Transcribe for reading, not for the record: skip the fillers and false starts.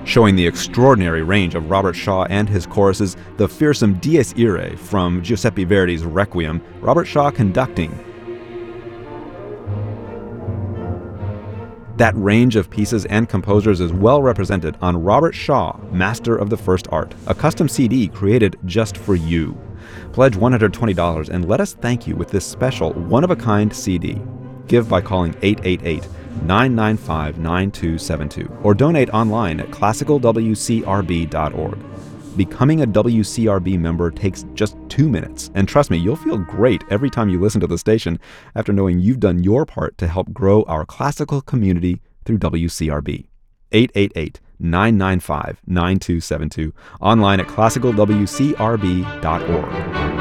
Showing the extraordinary range of Robert Shaw and his choruses, the fearsome Dies Irae from Giuseppe Verdi's Requiem, Robert Shaw conducting. That range of pieces and composers is well represented on Robert Shaw, Master of the First Art, a custom CD created just for you. Pledge $120 and let us thank you with this special one-of-a-kind CD. Give by calling 888-995-9272 or donate online at classicalwcrb.org. Becoming a WCRB member takes just 2 minutes, and trust me, you'll feel great every time you listen to the station after knowing you've done your part to help grow our classical community through WCRB. 888-995-9272, online at classicalwcrb.org.